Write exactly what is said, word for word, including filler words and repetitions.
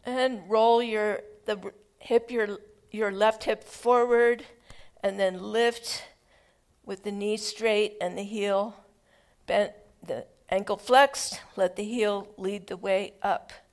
And roll your the hip your your left hip forward, and then lift with the knee straight and the heel bent, the ankle flexed. Let the heel lead the way up.